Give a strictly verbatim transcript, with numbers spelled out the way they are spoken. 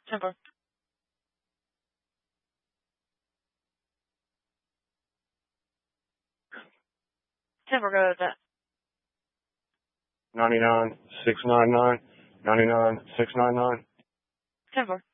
ten four. ten four, go with that. ninety-nine, six ninety-nine, ninety-nine, six ninety-nine. ten four.